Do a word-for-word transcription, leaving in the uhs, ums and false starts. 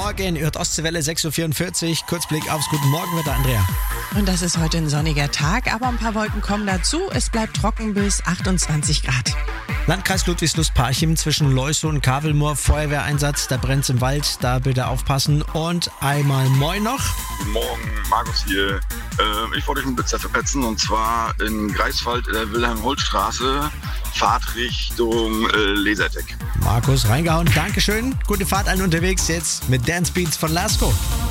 Morgen, ihr hört Ostseewelle sechs Uhr vierundvierzig. Kurzblick aufs Guten Morgenwetter, Andrea. Und das ist heute ein sonniger Tag, aber ein paar Wolken kommen dazu. Es bleibt trocken bis achtundzwanzig Grad. Landkreis Ludwigslust-Parchim zwischen Leussow und Kavelmoor. Feuerwehreinsatz, da brennt's im Wald, da bitte aufpassen. Und einmal Moin noch. Guten Morgen, Markus hier. Äh, ich wollte euch einen Blitzer verpetzen und zwar in Greifswald in der Wilhelm-Holt-Straße, Fahrtrichtung äh, Lasertech. Markus reingehauen, Dankeschön. Gute Fahrt allen unterwegs, jetzt mit Dance Beats von Lasko.